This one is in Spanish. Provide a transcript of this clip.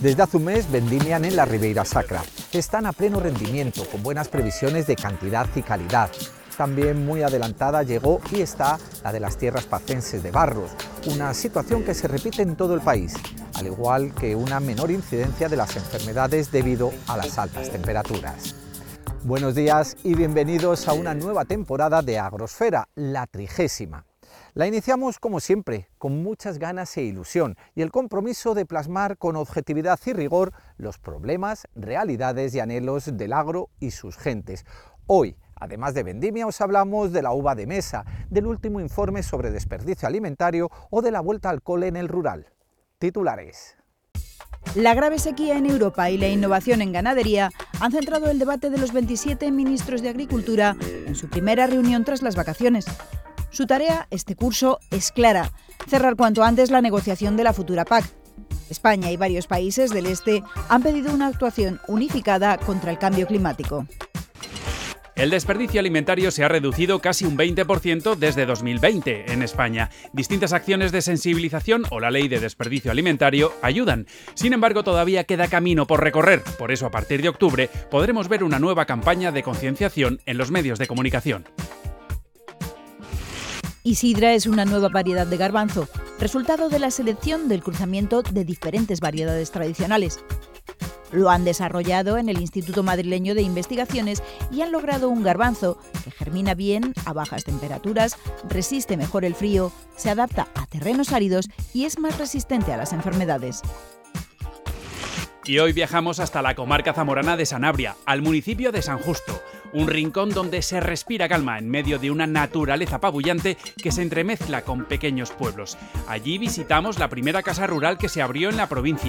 Desde hace un mes vendimian en la Ribeira Sacra. Están a pleno rendimiento, con buenas previsiones de cantidad y calidad. También muy adelantada llegó y está la de las tierras pacenses de Barros, una situación que se repite en todo el país, al igual que una menor incidencia de las enfermedades debido a las altas temperaturas. Buenos días y bienvenidos a una nueva temporada de Agrosfera, la 30ª. La iniciamos como siempre, con muchas ganas e ilusión y el compromiso de plasmar con objetividad y rigor los problemas, realidades y anhelos del agro y sus gentes. Hoy, además de vendimia, os hablamos de la uva de mesa, del último informe sobre desperdicio alimentario o de la vuelta al cole en el rural. Titulares. La grave sequía en Europa y la innovación en ganadería han centrado el debate de los 27 ministros de Agricultura en su primera reunión tras las vacaciones. Su tarea este curso es clara: cerrar cuanto antes la negociación de la futura PAC. España y varios países del este han pedido una actuación unificada contra el cambio climático. El desperdicio alimentario se ha reducido casi un 20% desde 2020 en España. Distintas acciones de sensibilización o la ley de desperdicio alimentario ayudan. Sin embargo, todavía queda camino por recorrer. Por eso, a partir de octubre, podremos ver una nueva campaña de concienciación en los medios de comunicación. Isidra es una nueva variedad de garbanzo, resultado de la selección del cruzamiento de diferentes variedades tradicionales. Lo han desarrollado en el Instituto Madrileño de Investigaciones y han logrado un garbanzo que germina bien a bajas temperaturas, resiste mejor el frío, se adapta a terrenos áridos y es más resistente a las enfermedades. Y hoy viajamos hasta la comarca zamorana de Sanabria, al municipio de San Justo, un rincón donde se respira calma en medio de una naturaleza apabullante que se entremezcla con pequeños pueblos. Allí visitamos la primera casa rural que se abrió en la provincia.